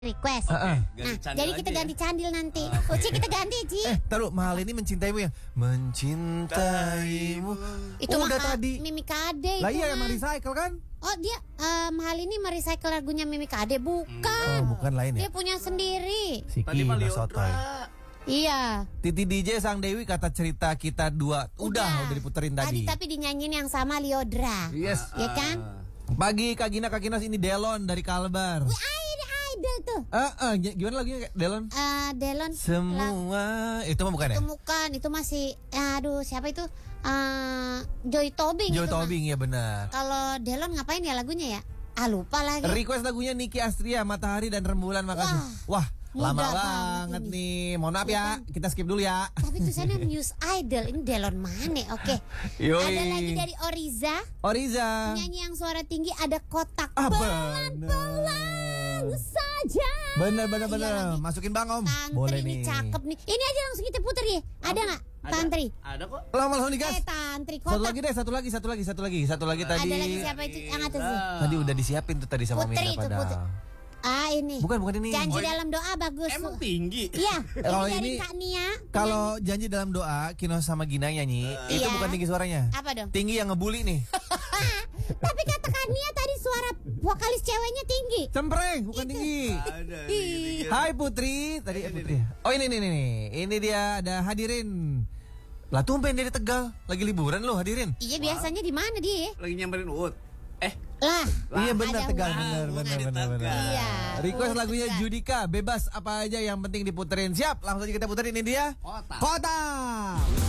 request. Nah, jadi kita ganti candil nanti. Uci kita ganti, Ci. Taruh mahal ini mencintaimu ya. Mencintaimu. Itu udah mahal, tadi. Mimi Kade itu. Lah iya mah. yang recycle kan? Oh dia mahal ini merecycle lagunya Mimi Kade bukan. Oh bukan lain Dia ya. punya sendiri. Si Tadi mah Kina Sotoy. Iya. Titi DJ Sang Dewi kata cerita kita dua. Udah diputerin tadi. Tapi dinyanyiin yang sama Liodra. Yes. Ya kan? Pagi Kak Gina Kak Kinas ini Delon dari Kalbar. Idol tuh. Gimana lagunya Delon? Delon. Semua itu mah bukan ya? Itu bukan, itu masih aduh siapa itu? Joy Tobing. Joy itu mah. Tobing ya benar. Kalau Delon ngapain ya lagunya ya? Lupa lagi. Request lagunya Niki Astria Matahari dan Rembulan makasih. Wah, lama mudah banget banget nih. Mohon maaf ya, kita skip dulu ya. Tapi tulisannya Muse Idol. Ini Delon mana? Oke. Yoi. Ada lagi dari Oriza. Oriza. Nyanyi yang suara tinggi ada kotak. Bener. Saja. Bener. Iya, Masukin Bang Om. Tantri Boleh ini nih. cakep nih. Ini aja langsung kita puter ya. Ada nggak? Tantri. Ada kok. Lama langsung digas. Tantri Satu kotak. lagi deh, satu lagi tadi. Ada lagi siapa itu yang atas sih? Tadi udah disiapin tuh tadi sama Putri Mina itu, Putri. padahal. Ini. Bukan ini. Janji dalam doa bagus. Emang tinggi. Iya. Kalau Ini dari ini- Kak Nia. Kalau janji dalam doa, Kino sama Gina nyanyi, itu Iya. bukan tinggi suaranya. Apa dong? Tinggi yang ngebully nih. Tapi kata Kak Nia tadi suara vokalis ceweknya tinggi. Cempreng, bukan tinggi. Ada. Hai Putri, tadi Putri. Oh ini nih. Ini dia ada hadirin. Lah tumben dia di Tegal, lagi liburan loh hadirin. Iya biasanya di mana dia? Lagi nyamperin Uut. Lah. Iya benar ada Tegal, hubungan. benar. Iya. Request Oh, lagunya Tegal. Judika, bebas apa aja yang penting diputerin. Siap, langsung aja kita puterin ini dia. Kota. Kota.